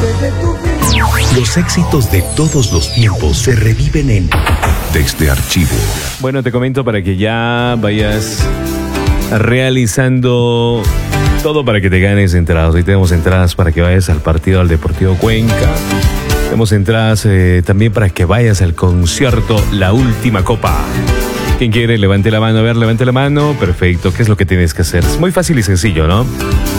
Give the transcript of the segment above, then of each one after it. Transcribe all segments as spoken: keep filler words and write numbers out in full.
Los éxitos de todos los tiempos se reviven en Desde Archivo. Bueno, te comento para que ya vayas realizando todo para que te ganes entradas. Hoy tenemos entradas para que vayas al partido al Deportivo Cuenca. Tenemos entradas eh, también para que vayas al concierto La Última Copa. ¿Quién quiere? Levante la mano. A ver, levante la mano. Perfecto. ¿Qué es lo que tienes que hacer? Es muy fácil y sencillo, ¿no?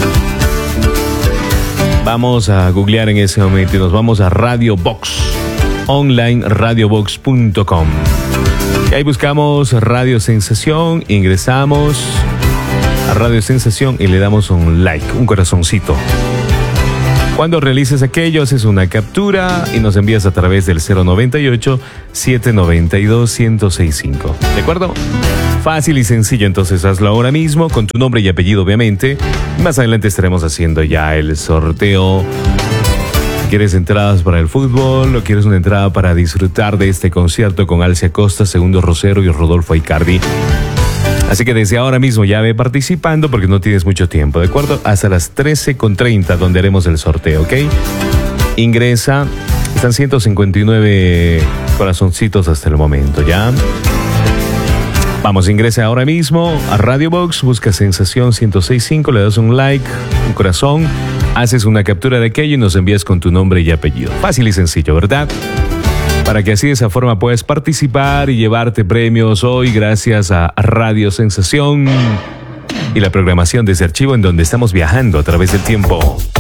Vamos a googlear en ese momento y nos vamos a Radio Box. Online radiobox punto com. Y ahí buscamos Radio Sensación, ingresamos a Radio Sensación y le damos un like, un corazoncito. Cuando realices aquello, haces una captura y nos envías a través del cero noventa y ocho, setecientos noventa y dos, ciento sesenta y cinco. ¿De acuerdo? Fácil y sencillo, entonces hazlo ahora mismo con tu nombre y apellido, obviamente. Más adelante estaremos haciendo ya el sorteo. ¿Quieres entradas para el fútbol o quieres una entrada para disfrutar de este concierto con Alcia Costa, Segundo Rosero y Rodolfo Aicardi? Así que desde ahora mismo ya ve participando porque no tienes mucho tiempo, ¿de acuerdo? Hasta las trece con treinta donde haremos el sorteo, ¿ok? Ingresa, están ciento cincuenta y nueve corazoncitos hasta el momento, ¿ya? Vamos, ingresa ahora mismo a Radio Box, busca Sensación ciento sesenta y cinco, le das un like, un corazón, haces una captura de aquello y nos envías con tu nombre y apellido. Fácil y sencillo, ¿verdad? Para que así de esa forma puedas participar y llevarte premios hoy gracias a Radio Sensación y la programación Desde Archivo en donde estamos viajando a través del tiempo.